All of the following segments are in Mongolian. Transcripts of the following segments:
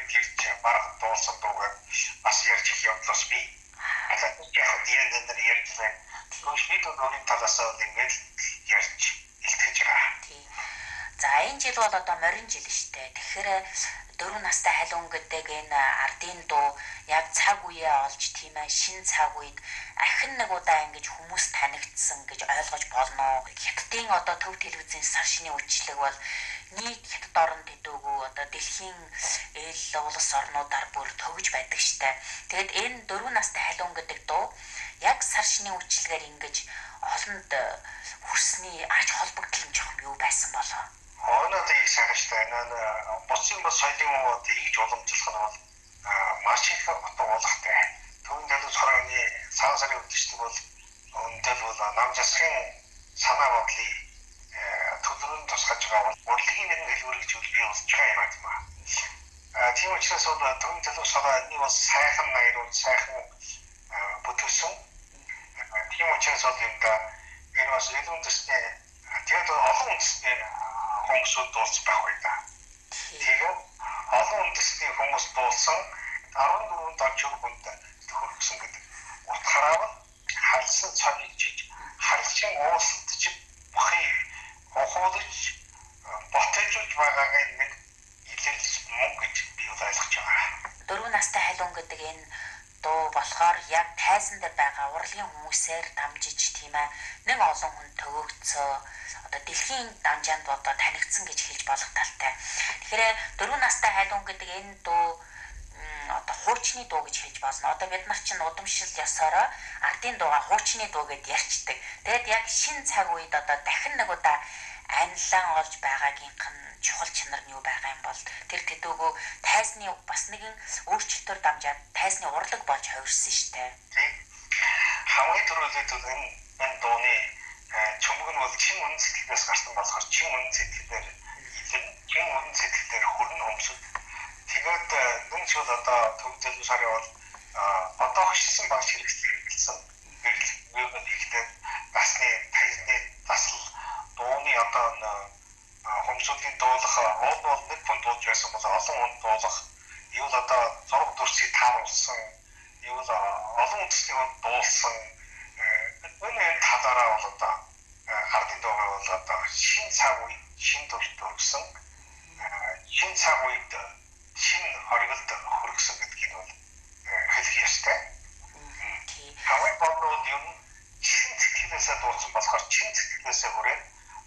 ирж бараг дуулсан дуугаар бас ярьж их явдлаас би яг энэ ярьж байна. Бид өөрийн талаас нь ингэж ярьж илтгэж байгаа. За энэ жил бол одоо морин жил шүү дээ. Тэгэхээр 4 настай халуун гэдэг энэ ардын дуу яг цаг үеэ олж тийм ээ шин цаг үед ахин нэг удаа ингэж хүмүүс танигдсан гэж ойлгож болно. Хятадын одоо төв телевизийн сар шинийн үйлчлэг бол нийт хятад орнд идэвгүй одоо дэлхийн эл улс орнуудаар бүр төгж байдаг штэ. Тэгэд энэ 4 настай халуун гэдэг дуу яг сар шинийн үйлчлэгээр ингэж олонд хүрсний ач холбогдол нь жоохон юу байсан болоо. Оноод их сайжтай босын бас соёлын уу тэгж уламжлах нь бол маш их утгатай. Түүний төлөв цорооны цагаан сарын үдшилтэд бол өнөдөл бол нам засгийн санаа бодлыг төлрөнд тусгаж байгаа бол урлагийн нэгэн хэлбэр гэж би үзэж байгаа юм аа. Тийм учраас бол түүний төлөв цорооны бас сайхан наяруул сайхан бүтээсэн. Тийм учраас бол энэ бас илүү төсний тэгээд олон үндэсний хүмүүсүүд дуулсан байх бай та. Тэгээд олон үндэсний хүмүүс дуулсан 14 дончор хүнд хөргсөн гэдэг утгаараа харсан цавьж харсан уулсдж бохи хохоодж ботежж байгааг нэг илэрч мөн гэж би ойлгож байгаа. 4 настай халуун гэдэг энэ дуу болохоор яг тайзан дээр байгаа урлагийн хүмүүсээр дамжиж тийм ээ нэг олон хүн төгөөцөө одоо дэлхийн дамжаанд одоо танигдсан гэж хэлж болох талтай. Тэгэхээр 4 настай халуун гэдэг энэ дуу одоо хуучны дуу гэж хэлж болно. Одоо бид нар чинь удамшил ёсороо ардын дууга хуучны дуу гэд ярьцдаг. Тэгэд яг шин цаг үед одоо дахин нэг удаа анилан олж байгаагийнх нь чухал чанар нь юу байгаа юм бол тэр тэдүүгөө тайзны бас нэгэн өөрчлөлтөөр дамжаад тайзны урлаг болж хувирсан шүү дээ. Хамгийн түрүүлээд энэ дууны чөмгөн бол чин үнэн сэтгэлээс гарсан болохоор чин үнэн сэтгэлээр чин үнэн сэтгэлээр хүрэн өмсөв. Тэгээд энэ ч бол одоо төгсөл сарын бол одоо хөшсөн багш хэрэгслийг хэлсэн. Гэрэл ихтэй насны тайзны дасал дууны одоо хүмүүсийн дуулах бол нэг хүн дуулж байсан бол олон хүн дуулах юу л одоо зураг дүрсийг тааруулсан юу л олон үндэсний хүн дуулсан энэ талаараа бол одоо ардын дуугаа бол одоо шин цаг үед шин төрөлд өргсөн шин цаг үед шин хоригдолд хөргсөн гэдгийг бол хэлэх ёстой. Хаваа бодвол юм шин сэтгэлээсээ дуулсан болохоор шин сэтгэлээсээ хүрээ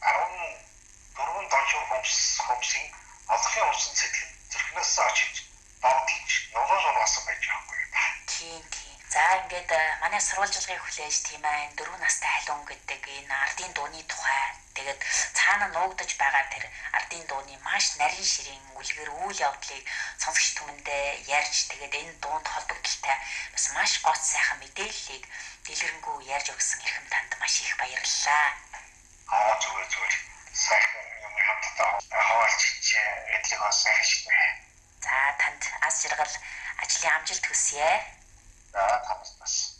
14 дончор хүмүүсийн олонхын усан сэтгэл зүрхнээс очиж богдож noloолоос байж байгаа юм. Тийм. За ингээд манай сурвалжлагыг хүлээж тийм ээ 4 настай халуун гэдэг энэ ардын дууны тухай тэгээд цаана нуугдаж байгаа тэр ардын дууны маш нарийн ширийн үлгэр үйл явдлыг сонсогч түмэндээ ярьж тэгээд энэ дуунд холбогдолтой бас маш гоц сайхан мэдээллийг дэлгэрэнгүй ярьж өгсөн эрхэм танд маш их баярлалаа. Зүгээр сайхан юм хамтдаа хаваарч эдлэг сайн шүү. За танд аз жаргал ажлын амжилт хүсье. За тамаас